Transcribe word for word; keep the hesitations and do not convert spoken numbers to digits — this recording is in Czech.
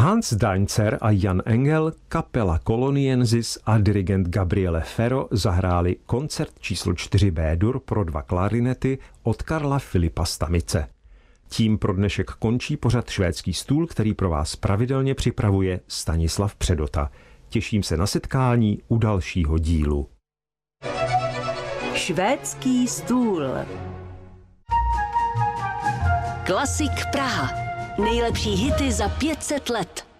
Hans Dainzer a Jan Engel, kapela Coloniensis a dirigent Gabriele Ferro zahráli koncert číslo čtyři B-dur pro dva klarinety od Karla Filipa Stamice. Tím pro dnešek končí pořad Švédský stůl, který pro vás pravidelně připravuje Stanislav Předota. Těším se na setkání u dalšího dílu. Švédský stůl. Klasik Praha. Nejlepší hity za pět set let.